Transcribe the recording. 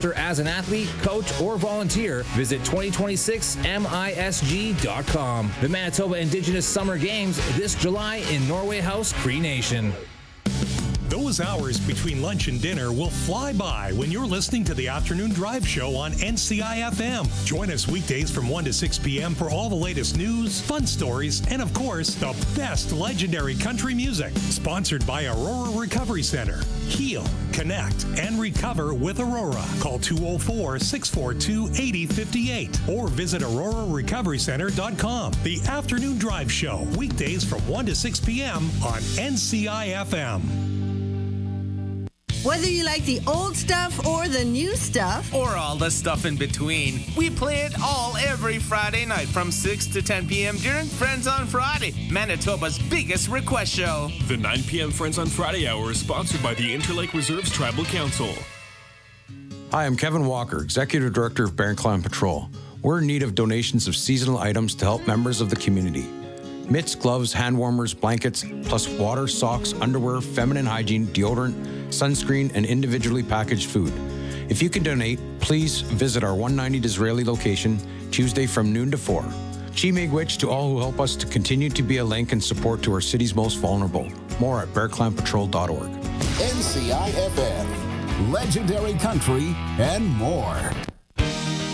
As an athlete, coach, or volunteer, visit 2026misg.com. The Manitoba Indigenous Summer Games this July in Norway House, Cree Nation. Those hours between lunch and dinner will fly by when you're listening to the Afternoon Drive Show on NCI FM. Join us weekdays from 1 to 6 p.m. for all the latest news, fun stories, and of course, the best legendary country music. Sponsored by Aurora Recovery Center. Heal, connect, and recover with Aurora. Call 204-642-8058 or visit aurorarecoverycenter.com. The Afternoon Drive Show, weekdays from 1 to 6 p.m. on NCI FM. Whether you like the old stuff or the new stuff, or all the stuff in between, we play it all every Friday night from 6 to 10 p.m. during Friends on Friday, Manitoba's biggest request show. The 9 p.m. Friends on Friday hour is sponsored by the Interlake Reserves Tribal Council. Hi, I'm Kevin Walker, Executive Director of Bear Clan Patrol. We're in need of donations of seasonal items to help members of the community. Mitts, gloves, hand warmers, blankets, plus water, socks, underwear, feminine hygiene, deodorant, sunscreen, and individually packaged food. If you can donate, please visit our 190 Disraeli location Tuesday from noon to 4. Chi Miigwech to all who help us to continue to be a link and support to our city's most vulnerable. More at bearclanpatrol.org. NCI FM, legendary country, and more.